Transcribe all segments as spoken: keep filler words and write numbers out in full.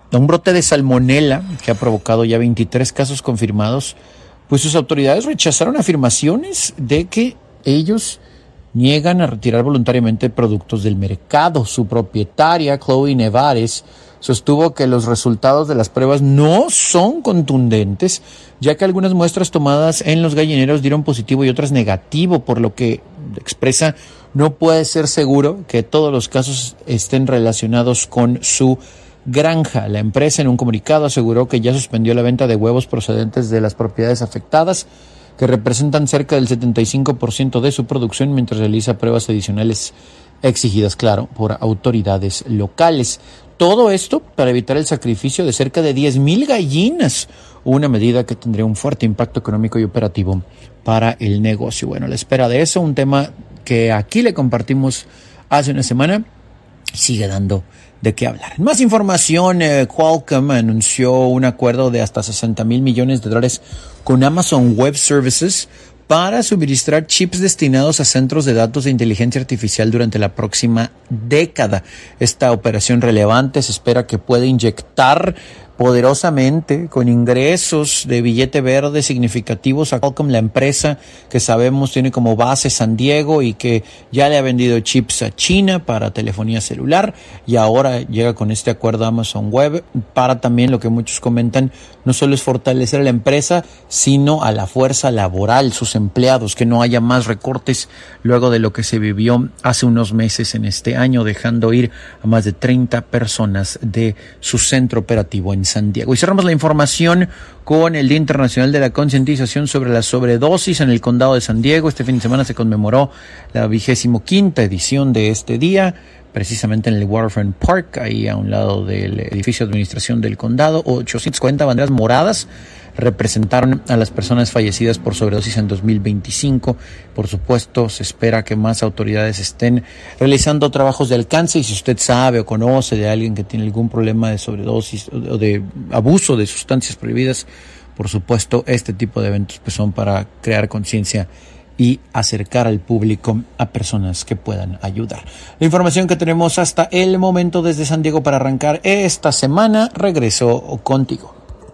a un brote de salmonela que ha provocado ya veintitrés casos confirmados, pues sus autoridades rechazaron afirmaciones de que ellos niegan a retirar voluntariamente productos del mercado. Su propietaria, Chloe Nevares, sostuvo que los resultados de las pruebas no son contundentes, ya que algunas muestras tomadas en los gallineros dieron positivo y otras negativo, por lo que expresa no puede ser seguro que todos los casos estén relacionados con su granja. La empresa en un comunicado aseguró que ya suspendió la venta de huevos procedentes de las propiedades afectadas, que representan cerca del setenta y cinco por ciento de su producción, mientras realiza pruebas adicionales exigidas, claro, por autoridades locales. Todo esto para evitar el sacrificio de cerca de diez mil gallinas, una medida que tendría un fuerte impacto económico y operativo para el negocio. Bueno, a la espera de eso, un tema que aquí le compartimos hace una semana, sigue dando de qué hablar. Más información, eh, Qualcomm anunció un acuerdo de hasta sesenta mil millones de dólares con Amazon Web Services para suministrar chips destinados a centros de datos de inteligencia artificial durante la próxima década. Esta operación relevante se espera que pueda inyectar poderosamente con ingresos de billete verde significativos a Qualcomm, la empresa que sabemos tiene como base San Diego y que ya le ha vendido chips a China para telefonía celular, y ahora llega con este acuerdo a Amazon Web para también, lo que muchos comentan, no solo es fortalecer a la empresa, sino a la fuerza laboral, sus empleados, que no haya más recortes luego de lo que se vivió hace unos meses en este año, dejando ir a más de treinta personas de su centro operativo en San Diego. Y cerramos la información con el Día Internacional de la Concientización sobre la Sobredosis en el Condado de San Diego. Este fin de semana se conmemoró la vigésimo quinta edición de este día, precisamente en el Waterfront Park, ahí a un lado del edificio de administración del condado. ochocientas cuarenta banderas moradas representaron a las personas fallecidas por sobredosis en dos mil veinticinco. Por supuesto, se espera que más autoridades estén realizando trabajos de alcance, y si usted sabe o conoce de alguien que tiene algún problema de sobredosis o de abuso de sustancias prohibidas, por supuesto, este tipo de eventos pues son para crear conciencia y acercar al público a personas que puedan ayudar. La información que tenemos hasta el momento desde San Diego para arrancar esta semana. Regreso contigo.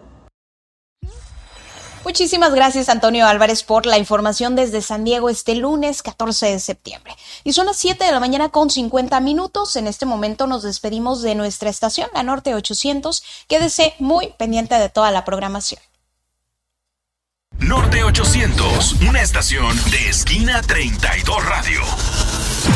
Muchísimas gracias, Antonio Álvarez, por la información desde San Diego este lunes catorce de septiembre. Y son las siete de la mañana con cincuenta minutos. En este momento nos despedimos de nuestra estación, la Norte ochocientos. Quédese muy pendiente de toda la programación. Norte ochocientos, una estación de Esquina treinta y dos Radio.